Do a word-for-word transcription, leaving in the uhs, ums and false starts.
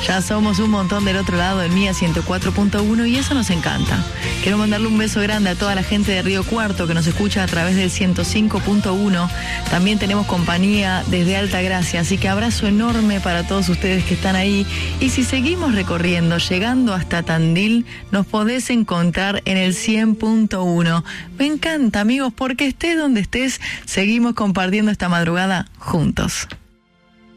Ya somos un montón del otro lado del Mía ciento cuatro punto uno y eso nos encanta. Quiero mandarle un beso grande a toda la gente de Río Cuarto que nos escucha a través del ciento cinco punto uno. También tenemos compañía desde Altagracia, así que abrazo enorme para todos ustedes que están ahí. Y si seguimos recorriendo, llegando hasta Tandil, nos podés encontrar en el cien punto uno. Me encanta, amigos, porque estés donde estés, seguimos compartiendo esta madrugada juntos.